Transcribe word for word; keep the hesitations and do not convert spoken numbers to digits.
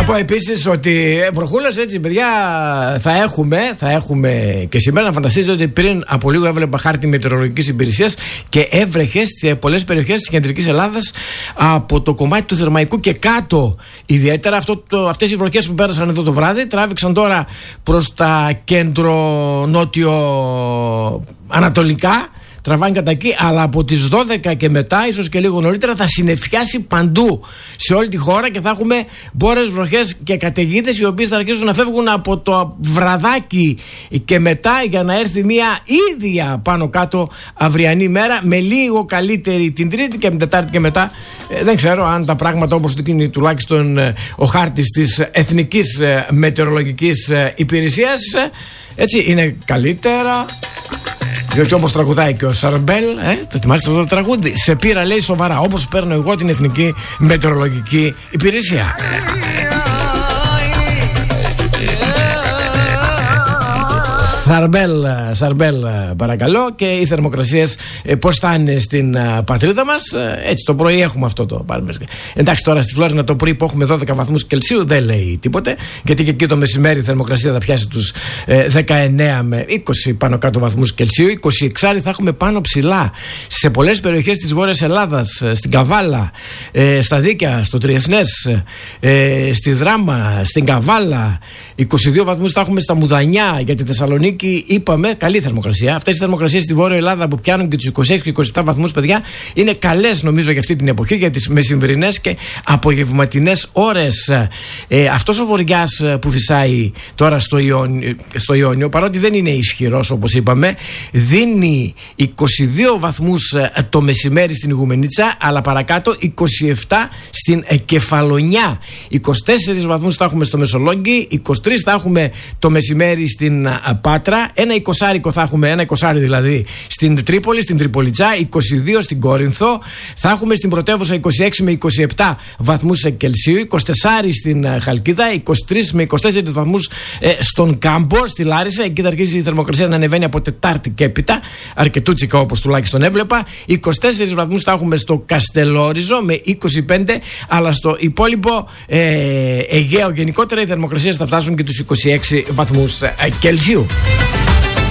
πω επίσης ότι βροχούλες έτσι, παιδιά, θα έχουμε, θα έχουμε και σήμερα. Να φανταστείτε ότι πριν από λίγο έβλεπα χάρτη μετεωρολογικής υπηρεσίας και έβρεχε σε πολλές περιοχές της κεντρικής Ελλάδας από το κομμάτι του Θερμαϊκού και κάτω. Ιδιαίτερα αυτό το, αυτές οι βροχές που πέρασαν εδώ το βράδυ τράβηξαν τώρα προς τα κέντρο-νότιο ανατολικά. Τραβάνε κατά εκεί, αλλά από τις δώδεκα και μετά, ίσως και λίγο νωρίτερα, θα συννεφιάσει παντού σε όλη τη χώρα και θα έχουμε μπόρες, βροχές και καταιγίδες, οι οποίες θα αρχίσουν να φεύγουν από το βραδάκι και μετά, για να έρθει μια ίδια πάνω κάτω αυριανή μέρα, με λίγο καλύτερη την Τρίτη και την Τετάρτη και μετά. Ε, δεν ξέρω αν τα πράγματα, όπως το κίνει τουλάχιστον ε, ο χάρτης της Εθνικής ε, Μετεωρολογικής ε, Υπηρεσίας, ε, έτσι είναι καλύτερα. Διότι όπως τραγουδάει και ο Σαρμπέλ, ε, το θυμάστε αυτό το τραγούδι, σε πήρα, λέει, σοβαρά, όπως παίρνω εγώ την Εθνική Μετεωρολογική Υπηρεσία. Σαρμπέλ, Σαρμπέλ, παρακαλώ. Και οι θερμοκρασίες ε, πώς θα είναι στην α, πατρίδα μας. Ε, έτσι το πρωί έχουμε αυτό το πάρουμε. Εντάξει, τώρα στη Φλόρινα το πρωί που έχουμε δώδεκα βαθμούς Κελσίου δεν λέει τίποτε, γιατί και εκεί το μεσημέρι η θερμοκρασία θα πιάσει τους ε, δεκαεννέα με είκοσι πάνω κάτω βαθμούς Κελσίου. είκοσι έξι θα έχουμε πάνω ψηλά σε πολλές περιοχές της Βόρειας Ελλάδας, στην Καβάλα, ε, στα Δίκαια, στο Τριεθνές, ε, στη Δράμα, στην Καβάλα. είκοσι δύο βαθμούς θα έχουμε στα Μουδανιά. Για τη Θεσσαλονίκη είπαμε καλή θερμοκρασία. Αυτές οι θερμοκρασίες στη Βόρεια Ελλάδα που πιάνουν και τους είκοσι έξι και είκοσι επτά βαθμούς, παιδιά, είναι καλές νομίζω για αυτή την εποχή, για τις μεσημβρινές και απογευματινές ώρες. Ε, αυτός ο βοριάς που φυσάει τώρα στο Ιόνιο, στο Ιόνιο, παρότι δεν είναι ισχυρός όπως είπαμε, δίνει είκοσι δύο βαθμούς το μεσημέρι στην Ιγουμενίτσα, αλλά παρακάτω είκοσι επτά στην Κεφαλονιά. είκοσι τέσσερις βαθμούς θα έχουμε στο Μεσολόγγι, είκοσι τρεις θα έχουμε το μεσημέρι στην Πάτρα. Ένα εικοσάρικο θα έχουμε, ένα εικοσάρι δηλαδή στην Τρίπολη, στην Τριπολιτσά, είκοσι δύο στην Κόρινθο. Θα έχουμε στην πρωτεύουσα είκοσι έξι με είκοσι επτά βαθμούς Κελσίου, είκοσι τέσσερα στην Χαλκίδα, είκοσι τρεις με είκοσι τέσσερις βαθμούς ε, στον Κάμπο, στη Λάρισα. Εκεί θα αρχίσει η θερμοκρασία να ανεβαίνει από Τετάρτη και έπειτα, αρκετούτσικα όπως τουλάχιστον έβλεπα. είκοσι τέσσερις βαθμούς θα έχουμε στο Καστελόριζο με είκοσι πέντε, αλλά στο υπόλοιπο ε, Αιγαίο γενικότερα οι θερμοκρασίες θα φτάσουν και τους είκοσι έξι βαθμούς Κελσίου.